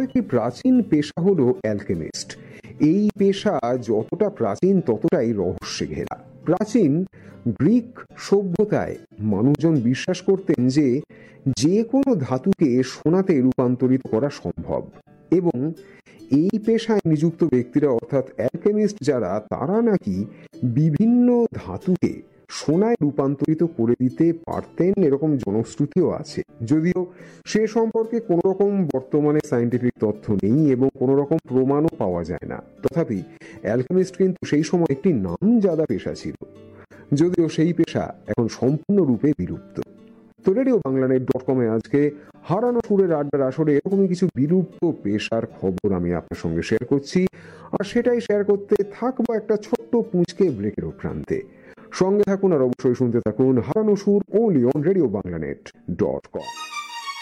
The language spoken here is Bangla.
একটি প্রাচীন পেশা হলো অ্যালকেমিস্ট। এই পেশা যতটা প্রাচীন ততটাই রহস্যে ঘেরা। প্রাচীন গ্রিক সভ্যতায় মানুষজন বিশ্বাস করতেন যে যে কোনো ধাতুকে সোনাতে রূপান্তরিত করা সম্ভব, এবং এই পেশায় নিযুক্ত ব্যক্তিরা অর্থাৎ অ্যালকেমিস্ট যারা, তারা নাকি বিভিন্ন ধাতুকে সোনায় রূপান্তরিত করে দিতে পারতেন, এরকম জনশ্রুতিও আছে। যদিও সে সম্পর্কে কোনো রকম বর্তমানে সায়েন্টিফিক তথ্য নেই এবং কোনো রকম প্রমাণও পাওয়া যায় না, তথাপি অ্যালকেমিস্ট কিন্তু সেই সময় একটি নামজাদা পেশা ছিল, যদিও সেই পেশা এখন সম্পূর্ণরূপে বিলুপ্ত। তো RadioBanglaNet.com আজকে হারানো সুরের আড্ডার আসরে এরকমই কিছু বিলুপ্ত পেশার খবর আমি আপনার সঙ্গে শেয়ার করছি, আর সেটাই শেয়ার করতে থাকবো একটা ছোট্ট পুঁচকে ব্রেকের প্রান্তে। সঙ্গে থাকুন আর অবশ্যই শুনতে থাকুন হারানো সুর, only on RadioBanglaNet.com।